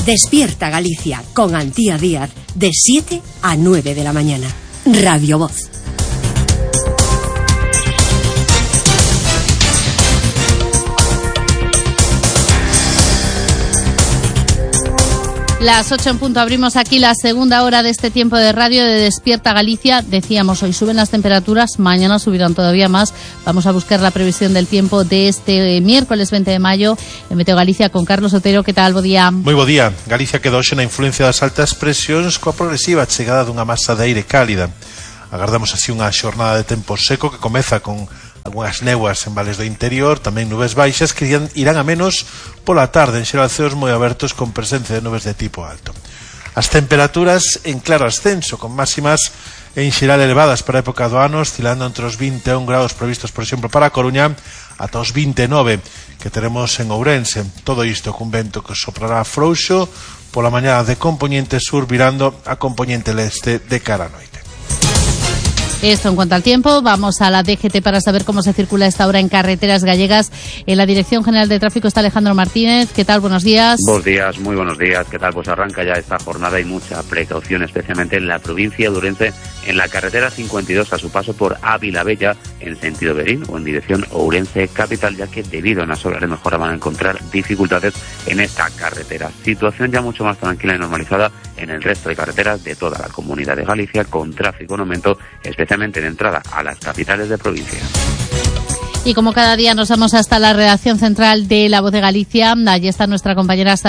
Despierta Galicia con Antía Díaz de 7 a 9 de la mañana. Radio Voz. Las 8 en punto, abrimos aquí la segunda hora de este tiempo de radio de Despierta Galicia. Decíamos, hoy suben las temperaturas, mañana subirán todavía más. Vamos a buscar la previsión del tiempo de este miércoles 20 de maio en Meteo Galicia con Carlos Otero. Que tal, bo día? Moi bo día. Galicia quedou hoxe na influencia das altas presións coa progresiva chegada dunha masa de aire cálida. Agardamos así unha xornada de tempo seco que comeza con algunhas néboas en vales do interior, tamén nubes baixas que irán a menos pola tarde, en xeral ceos moi abertos con presencia de nubes de tipo alto. As temperaturas en claro ascenso, con máximas en xeral elevadas para a época do ano, oscilando entre os 21 graus previstos, por exemplo, para a Coruña, ata os 29 que teremos en Ourense. Todo isto cun vento que soprará frouxo pola mañá de compoñente sur, virando a compoñente leste de cara a noite. Esto en cuanto al tiempo. Vamos a la DGT para saber cómo se circula esta hora en carreteras gallegas. En la Dirección General de Tráfico está Alejandro Martínez. ¿Qué tal? Buenos días. Buenos días, muy buenos días. ¿Qué tal? Pues arranca ya esta jornada y mucha precaución, especialmente en la provincia de Ourense, en la carretera 52 a su paso por Ávila Bella, en sentido Berín o en dirección Ourense capital, ya que debido a unas obras de mejora van a encontrar dificultades en esta carretera. Situación ya mucho más tranquila y normalizada en el resto de carreteras de toda la Comunidad de Galicia, con tráfico en aumento, especialmente de entrada a las capitales de provincia. Y como cada día nos vamos hasta la redacción central de La Voz de Galicia. Allí está nuestra compañera